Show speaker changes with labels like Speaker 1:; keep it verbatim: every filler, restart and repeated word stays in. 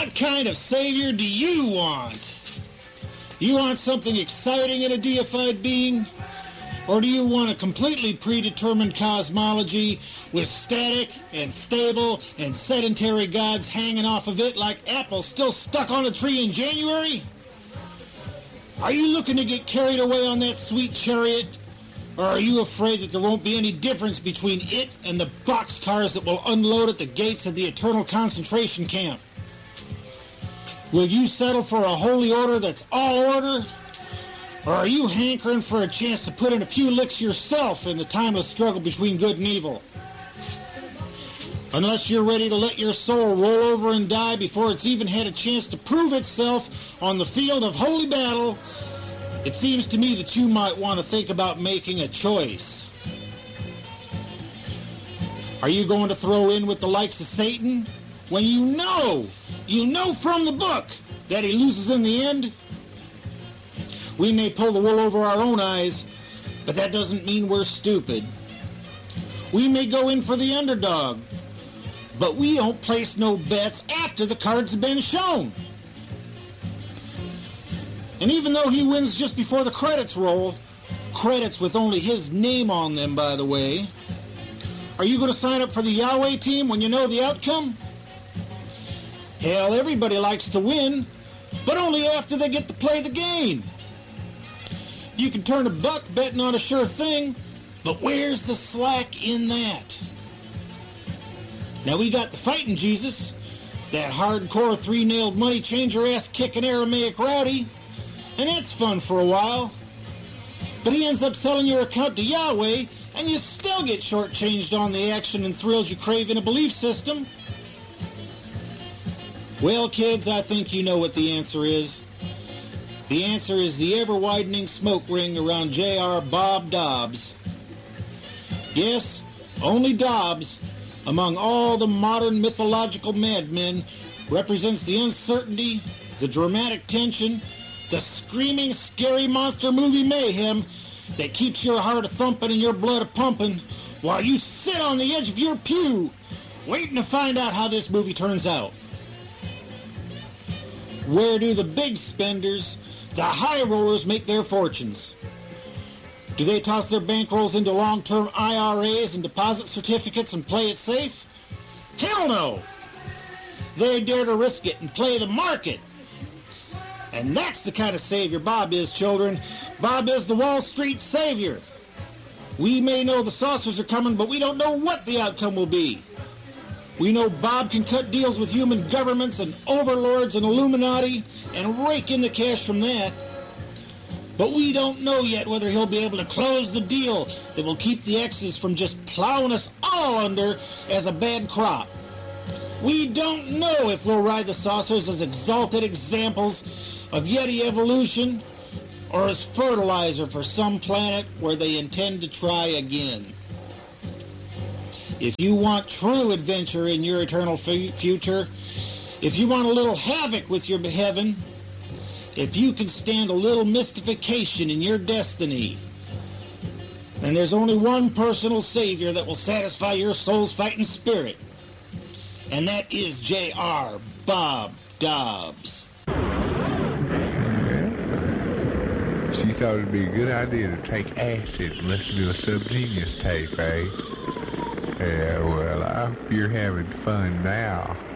Speaker 1: What kind of savior do you want? You want something exciting in a deified being? Or do you want a completely predetermined cosmology with static and stable and sedentary gods hanging off of it like apples still stuck on a tree in January? Are you looking to get carried away on that sweet chariot? Or are you afraid that there won't be any difference between it and the boxcars that will unload at the gates of the eternal concentration camp? Will you settle for a holy order that's all order? Or are you hankering for a chance to put in a few licks yourself in the timeless struggle between good and evil? Unless you're ready to let your soul roll over and die before it's even had a chance to prove itself on the field of holy battle, it seems to me that you might want to think about making a choice. Are you going to throw in with the likes of Satan when you know, you know from the book that he loses in the end? We may pull the wool over our own eyes, but that doesn't mean we're stupid. We may go in for the underdog, but we don't place no bets after the cards have been shown. And even though he wins just before the credits roll, credits with only his name on them, by the way, are you going to sign up for the Yahweh team when you know the outcome? Hell, everybody likes to win, but only after they get to play the game. You can turn a buck betting on a sure thing, but where's the slack in that? Now we got the fighting Jesus, that hardcore three-nailed money changer ass kicking Aramaic rowdy, and that's fun for a while. But he ends up selling your account to Yahweh, and you still get shortchanged on the action and thrills you crave in a belief system. Well, kids, I think you know what the answer is. The answer is the ever-widening smoke ring around J R Bob Dobbs. Yes, only Dobbs, among all the modern mythological madmen, represents the uncertainty, the dramatic tension, the screaming, scary monster movie mayhem that keeps your heart a-thumping and your blood a-pumping while you sit on the edge of your pew waiting to find out how this movie turns out. Where do the big spenders, the high rollers, make their fortunes? Do they toss their bankrolls into long-term I R As and deposit certificates and play it safe? Hell no! They dare to risk it and play the market. And that's the kind of savior Bob is, children. Bob is the Wall Street savior. We may know the saucers are coming, but we don't know what the outcome will be. We know Bob can cut deals with human governments and overlords and Illuminati and rake in the cash from that. But we don't know yet whether he'll be able to close the deal that will keep the X's from just plowing us all under as a bad crop. We don't know if we'll ride the saucers as exalted examples of Yeti evolution or as fertilizer for some planet where they intend to try again. If you want true adventure in your eternal f- future, if you want a little havoc with your heaven, if you can stand a little mystification in your destiny, then there's only one personal savior that will satisfy your soul's fighting spirit, and that is J R Bob Dobbs.
Speaker 2: She thought it'd be a good idea to take acid and listen to a Subgenius tape, eh? Yeah, well, I hope you're having fun now.